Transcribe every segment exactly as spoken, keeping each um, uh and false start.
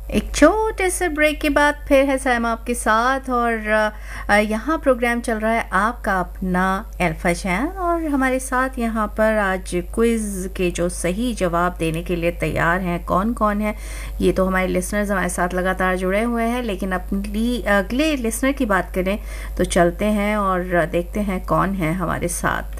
एक छोटे से ब्रेक के बाद फिर है साइमा आपके साथ और अ, यहाँ प्रोग्राम चल रहा है आपका अपना अल्फा चैन और हमारे साथ यहाँ पर आज क्विज़ के जो सही जवाब देने के लिए तैयार हैं कौन कौन है ये तो हमारे लिसनर्स हमारे साथ लगातार जुड़े हुए हैं, लेकिन अपनी अगले लिसनर की बात करें तो चलते हैं और देखते हैं कौन है हमारे साथ।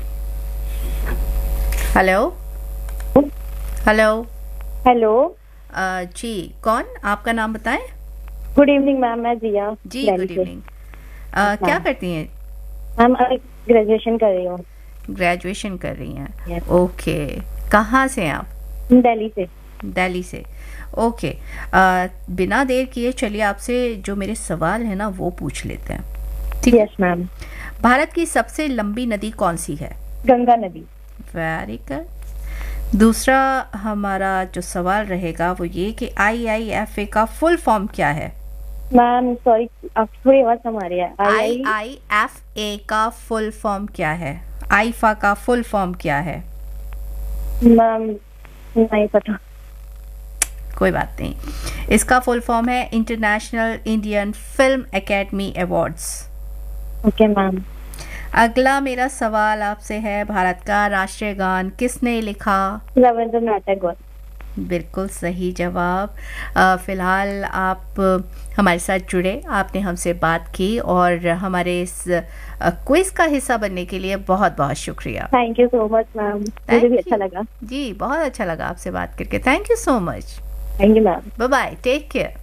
हेलो हेलो हेलो अ, जी कौन, आपका नाम बताएं। गुड इवनिंग मैम, मैं जिया जी दिल्ली गुड से। इवनिंग। क्या करती हैं? मैम अभी ग्रेजुएशन कर रही हूँ। ग्रेजुएशन कर रही हैं। Yes. ओके, कहाँ से हैं आप? दिल्ली से। दिल्ली से। ओके, अ, बिना देर किए चलिए आपसे जो मेरे सवाल है ना वो पूछ लेते हैं, ठीक है? Yes ma'am. भारत की सबसे लंबी नदी कौन सी है? गंगा नदी। Very good. दूसरा हमारा जो सवाल रहेगा वो ये कि आई आई एफ ए का फुल फॉर्म क्या है? मैम सॉरी, आप थोड़ी आवाज कम आ रही है। आई आई एफ ए का फुल फॉर्म क्या है? आईफा का फुल फॉर्म क्या है? मैम नहीं पता। कोई बात नहीं, इसका फुल फॉर्म है international Indian film academy awards. Okay ma'am. अगला मेरा सवाल आपसे है, भारत का राष्ट्रीय गान किसने लिखा? रविंद्रनाथ टैगोर। बिल्कुल सही जवाब। अ, फिलहाल आप हमारे साथ जुड़े, आपने हमसे बात की और हमारे इस क्विज का हिस्सा बनने के लिए बहुत बहुत शुक्रिया। Thank you so much ma'am, मुझे भी अच्छा लगा। जी बहुत अच्छा लगा आपसे बात करके। Thank you so much. Thank you ma'am. Bye bye, take care.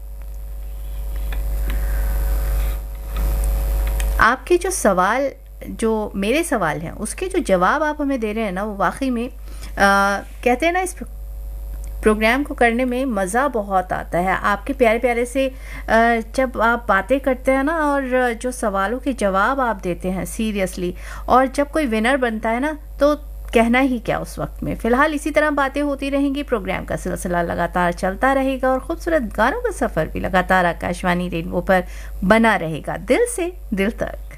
आपके जो सवाल, जो मेरे सवाल हैं उसके जो जवाब आप हमें दे रहे हैं ना वो वाकई में आ, कहते हैं ना इस प्रोग्राम को करने में मज़ा बहुत आता है। आपके प्यारे प्यारे से आ, जब आप बातें करते हैं ना और जो सवालों के जवाब आप देते हैं सीरियसली, और जब कोई विनर बनता है ना तो कहना ही क्या उस वक्त में। फ़िलहाल इसी तरह बातें होती रहेंगी, प्रोग्राम का सिलसिला लगातार चलता रहेगा और खूबसूरत गानों का सफ़र भी लगातार आकाशवाणी रेनबो पर बना रहेगा, दिल से दिल तक।